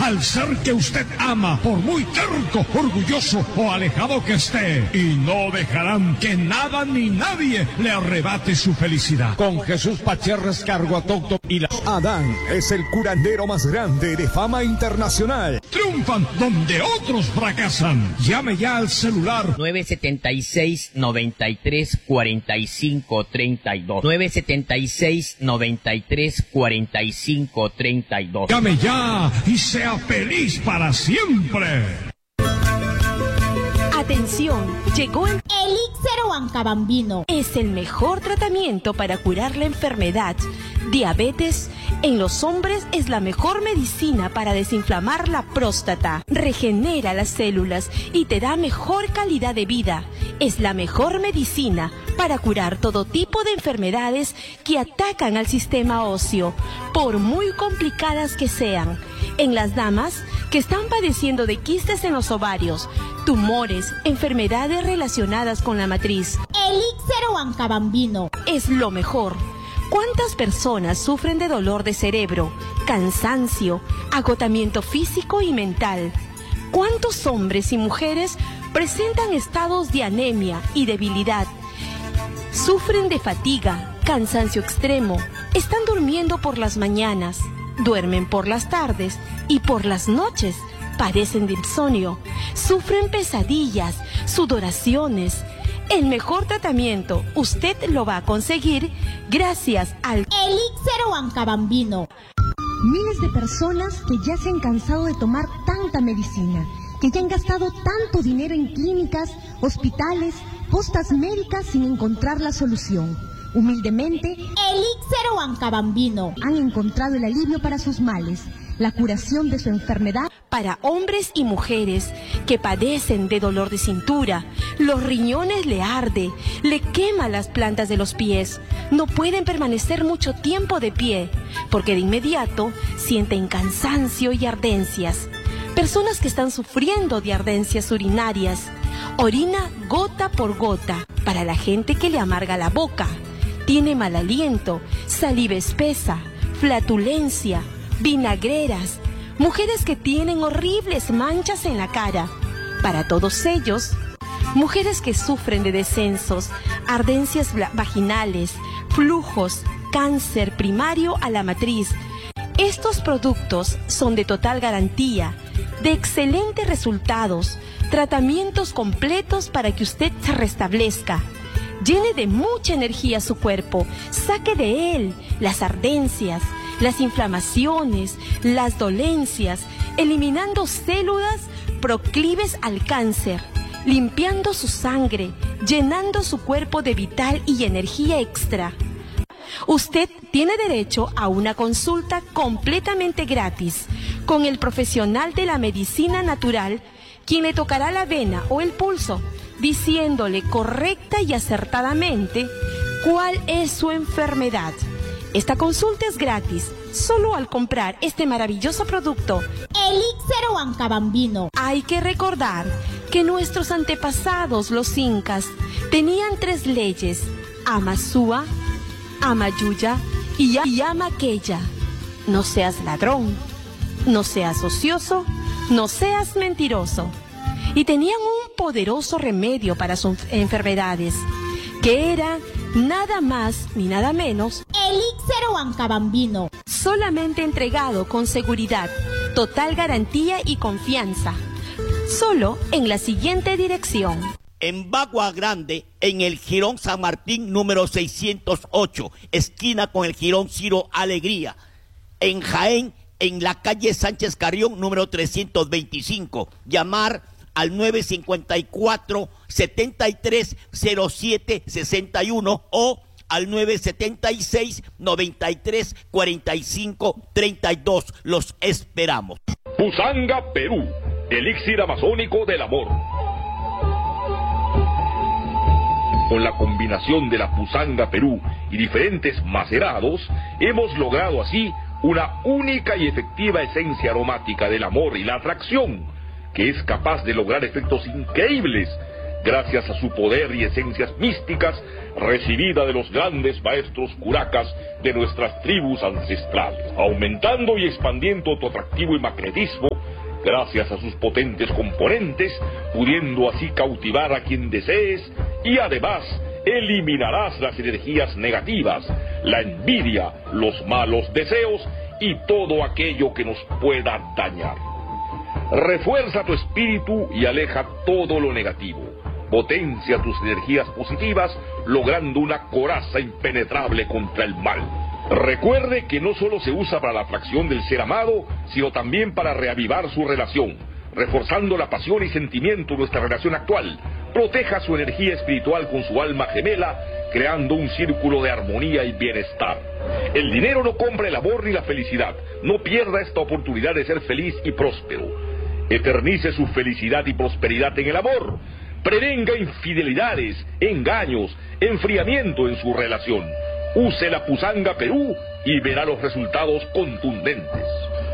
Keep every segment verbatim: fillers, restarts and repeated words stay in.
al ser que usted ama, por muy terco, orgulloso o alejado que esté. Y no dejarán que nada ni nadie le arrebate su felicidad. Con Jesús Pachérrez Carguatócto y la... Adán es el curandero más grande de fama internacional. Triunfan donde otros fracasan. Llame ya al celular nueve setenta y seis, noventa y tres, cuarenta y cinco, treinta y dos. nueve setenta y seis, noventa y tres, cuarenta y cinco, treinta y dos. Llame ya y sea feliz para siempre. Atención, llegó el Elixir Huancabambino. Es el mejor tratamiento para curar la enfermedad. Diabetes en los hombres es la mejor medicina para desinflamar la próstata. Regenera las células y te da mejor calidad de vida. Es la mejor medicina para curar todo tipo de enfermedades que atacan al sistema óseo, por muy complicadas que sean. En las damas que están padeciendo de quistes en los ovarios, tumores, enfermedades relacionadas con la matriz. Elixir Huancabambino es lo mejor. ¿Cuántas personas sufren de dolor de cerebro, cansancio, agotamiento físico y mental? ¿Cuántos hombres y mujeres presentan estados de anemia y debilidad? Sufren de fatiga, cansancio extremo, están durmiendo por las mañanas, duermen por las tardes y por las noches padecen de insomnio, sufren pesadillas, sudoraciones. El mejor tratamiento usted lo va a conseguir gracias al Elixir Huancabambino. Miles de personas que ya se han cansado de tomar tanta medicina, que ya han gastado tanto dinero en clínicas, hospitales, postas médicas sin encontrar la solución. Humildemente, Elixir Huancabambino han encontrado el alivio para sus males, la curación de su enfermedad. Para hombres y mujeres que padecen de dolor de cintura, los riñones le arde, le quema las plantas de los pies, no pueden permanecer mucho tiempo de pie, porque de inmediato sienten cansancio y ardencias. Personas que están sufriendo de ardencias urinarias, orina gota por gota. Para la gente que le amarga la boca, tiene mal aliento, saliva espesa, flatulencia, vinagreras, mujeres que tienen horribles manchas en la cara. Para todos ellos, mujeres que sufren de descensos, ardencias vaginales, flujos, cáncer primario a la matriz. Estos productos son de total garantía, de excelentes resultados, tratamientos completos para que usted se restablezca. Llene de mucha energía su cuerpo, saque de él las ardencias, las inflamaciones, las dolencias, eliminando células proclives al cáncer, limpiando su sangre, llenando su cuerpo de vital y energía extra. Usted tiene derecho a una consulta completamente gratis con el profesional de la medicina natural, quien le tocará la vena o el pulso, diciéndole correcta y acertadamente cuál es su enfermedad. Esta consulta es gratis, solo al comprar este maravilloso producto. Elixir Huancabambino. Hay que recordar que nuestros antepasados, los incas, tenían tres leyes: Amasúa, Amayuya y Amaqueya. No seas ladrón, no seas ocioso, no seas mentiroso. Y tenían un poderoso remedio para sus enfermedades, que era nada más ni nada menos Elixir Huancabambino. Solamente entregado con seguridad, total garantía y confianza. Solo en la siguiente dirección. En Bagua Grande, en el Jirón San Martín número seiscientos ocho, esquina con el Jirón Ciro Alegría. En Jaén, en la calle Sánchez Carrión número trescientos veinticinco. Llamar al nueve cinco cuatro, siete tres cero siete seis uno o al nueve siete seis, nueve tres, cuatro cinco, tres dos. Los esperamos. Pusanga, Perú, elixir amazónico del amor. Con la combinación de la Pusanga Perú y diferentes macerados, hemos logrado así una única y efectiva esencia aromática del amor y la atracción, que es capaz de lograr efectos increíbles gracias a su poder y esencias místicas, recibida de los grandes maestros curacas de nuestras tribus ancestrales, aumentando y expandiendo tu atractivo y magnetismo, gracias a sus potentes componentes, pudiendo así cautivar a quien desees, y además eliminarás las energías negativas, la envidia, los malos deseos y todo aquello que nos pueda dañar. Refuerza tu espíritu y aleja todo lo negativo. Potencia tus energías positivas, logrando una coraza impenetrable contra el mal. Recuerde que no solo se usa para la atracción del ser amado, sino también para reavivar su relación, reforzando la pasión y sentimiento de nuestra relación actual. Proteja su energía espiritual con su alma gemela, creando un círculo de armonía y bienestar. El dinero no compra el amor ni la felicidad. No pierda esta oportunidad de ser feliz y próspero. Eternice su felicidad y prosperidad en el amor. Prevenga infidelidades, engaños, enfriamiento en su relación. Use la Pusanga Perú y verá los resultados contundentes.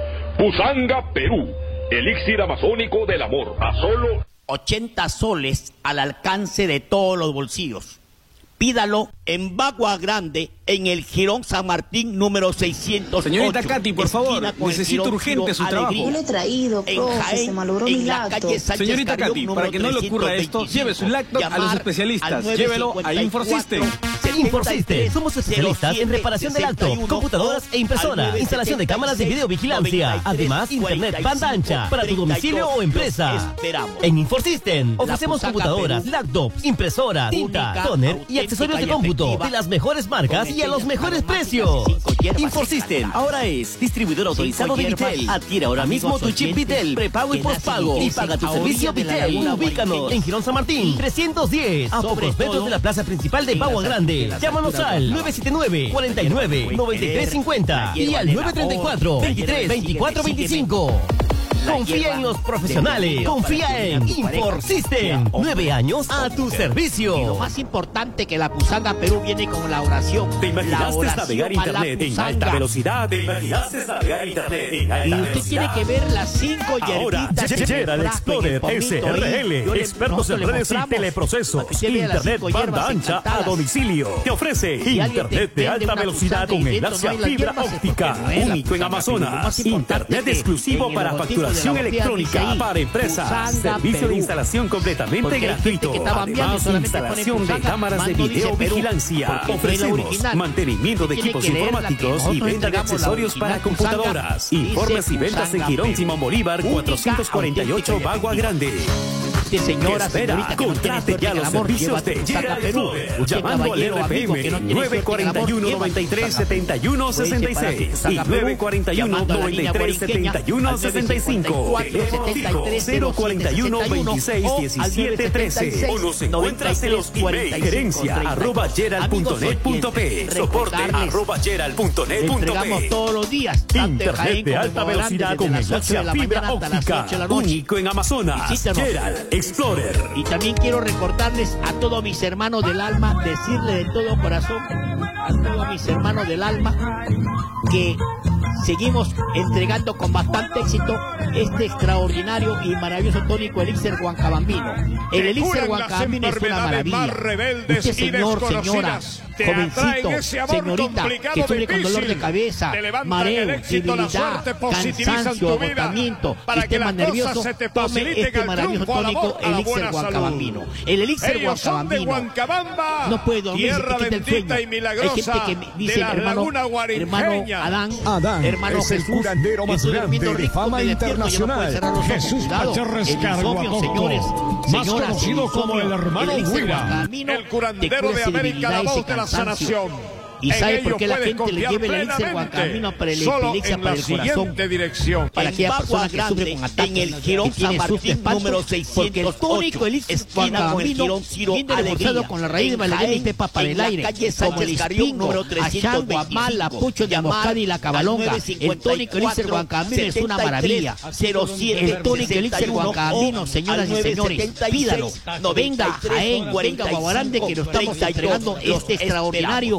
Pusanga Perú, elixir amazónico del amor, a solo ochenta soles al alcance de todos los bolsillos. Pídalo en Bagua Grande, en el Jirón San Martín número seiscientos ocho. Señorita Katy, por favor, necesito urgente su trabajo. Yo le he traído, profe, se malogró mi laptop. Señorita Katy, para que no le ocurra esto, lleve su laptop a los especialistas. Llévelo a Inforsystem. Inforsystem, somos especialistas en reparación de laptop, computadoras e impresoras, instalación de cámaras de videovigilancia, además internet banda ancha para tu domicilio o empresa. En Inforsystem ofrecemos computadoras, laptops, impresoras, tinta, toner y accesorios de cómputo de las mejores marcas y a los mejores precios. Inforsystem ahora es distribuidor autorizado de Vitel. Adquiere ahora mismo tu chip Vitel, prepago y postpago y paga tu servicio Vitel. Ubícanos en Jirón San Martín trescientos diez, a pocos metros de la plaza principal de Bagua Grande. Llámanos al nueve siete nueve, cuarenta y nueve, noventa y tres cincuenta y al nueve treinta y cuatro, veintitrés, veinticuatro veinticinco. Confía en los profesionales. Confía en Inforsystem. Nueve años a tu servicio. Y lo más importante, que la Pusanga Perú viene con la oración. ¿Te imaginaste navegar internet en alta velocidad? ¿Te imaginaste navegar internet en alta velocidad? Y usted tiene que ver las cinco hierbitas. Gerald Explorer S R L, expertos en redes y teleprocesos. Internet banda ancha a domicilio. Te ofrece internet de alta velocidad con enlace a fibra óptica. Único en Amazonas. Internet exclusivo para facturación electrónica para empresas. Servicio de instalación completamente gratuito. Además, instalación de cámaras de videovigilancia. Ofrecemos mantenimiento de equipos informáticos y venta de accesorios para computadoras. Informes y ventas en Jirón Simón Bolívar cuatrocientos cuarenta y ocho, Bagua Grande. De señora, espera, contrate ya los servicios de Gerald Explorer llamando al R P M nueve cuatro uno, nueve tres, siete uno seis seis y nueve cuatro uno, nueve tres, siete uno seis cinco. cero cuatro uno, veintiséis, diecisiete, trece. O nos encuentras en los email gerencia arroba gerald punto net punto p, soporte arroba gerald punto net punto p. Entregamos todos los días Internet de alta velocidad con enlace a fibra óptica, único en Amazonas. Gerald Explorer. Y también quiero recordarles a todos mis hermanos del alma, decirle de todo corazón a todos mis hermanos del alma que seguimos entregando con bastante éxito este extraordinario y maravilloso tónico elixir Huancabambino. El elixir Huancabambino es una maravilla. Usted, señor, señora, jovencito, señorita, que sufre con dolor de cabeza, mareo, debilidad, cansancio, agotamiento, sistema nervioso, tome este maravilloso tónico elixir Huancabambino. El elixir Huancabambino no puede dormir, se te quita el sueño. Hay gente que dice, hermano, hermano Adán, Adán hermano es el Jesús, curandero más grande de fama internacional. Jesús Pacherres Carguacoco, más conocido como el hermano Huila, el curandero de América, la voz de la sanación. ¿Y sabe por qué la gente le lleva el elixir Huancabambino para el epilepsia, para el corazón? Dirección. Para aquella persona que sufre con ataques, en el Jirón San Martín número seiscientos ocho, porque el tónico elixir Huancabambino viene reforzado con la raíz de valeriana y pepa para el aire, como el espingo, achán, guamal, la pucho de emboscada y la cabalonga. El tónico elixir Huancabambino es una maravilla. El tónico elixir Huancabambino, señoras y señores, pídalo. Venga a Jaén, venga a Bagua Grande, que lo estamos entregando este extraordinario y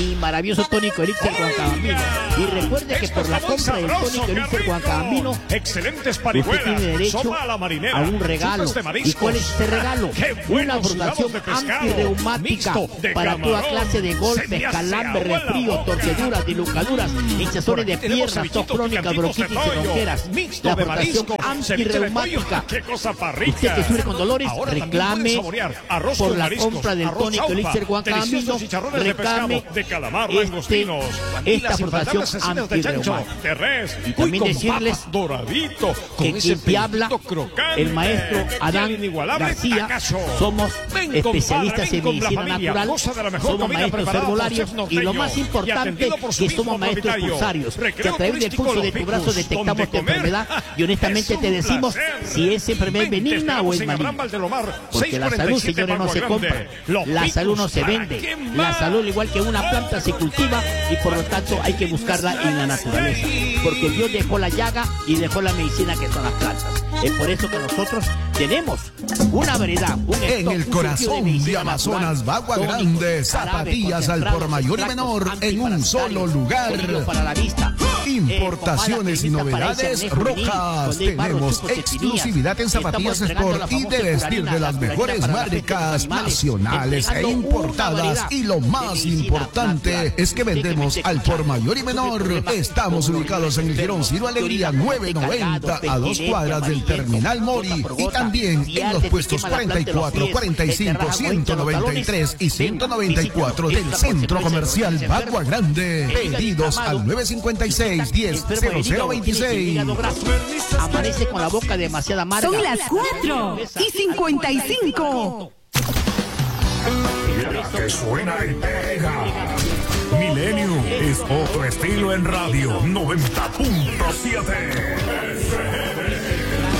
mi maravilloso tónico Elixir Guancabambino. Y recuerde que por la compra del tónico Elixir Guancabambino, excelentes usted tiene derecho a un regalo. ¿Y cuál es este regalo? Una brotación antirreumática para toda clase de golpes, calambres, resfrío, torceduras, dilucaduras, hinchazones de piernas, tos crónicas, bronquitis y ronqueras. La brotación antirreumática. Usted que sufre con dolores, reclame por la compra del tónico Elixir Guancabambino, reclame este, esta brotación antirreumática. Y también decirles que quien te habla, el maestro Adán García, somos especialistas en medicina natural, somos maestros herbolarios y lo más importante, que somos maestros pulsarios, que a través del pulso de tu brazo detectamos tu enfermedad y honestamente te decimos si esa enfermedad es benigna o es maligna. Porque la salud, señores, no se compra, la salud no se vende, la salud, al igual que una planta, se cultiva y por lo tanto hay que buscarla en la naturaleza, porque Dios dejó la llaga y dejó la medicina que son las plantas. Es por eso que nosotros tenemos una variedad, un stock, en el corazón de, de Amazonas, Bagua Grande, zapatillas al por mayor y menor en un solo lugar. Para la vista. Importaciones y novedades Rojas. Tenemos exclusividad en zapatillas Sport y de vestir de las mejores marcas nacionales e importadas. Y lo más importante es que vendemos al por mayor y menor. Estamos ubicados en el Girón Ciro Alegría nueve noventa, a dos cuadras del Terminal Mori, y también en los puestos cuarenta y cuatro, cuarenta y cinco, ciento noventa y tres y ciento noventa y cuatro del Centro Comercial Bagua Grande. Pedidos al nueve cincuenta y seis, diez, cero cero veintiséis. Amanece con la boca demasiado amarga. Son las cuatro y cincuenta y cinco. Mira que suena y pega. Milenio es otro estilo en radio. noventa punto siete.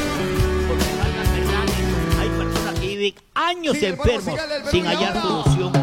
Hay personas que viven años enfermos sin hallar solución.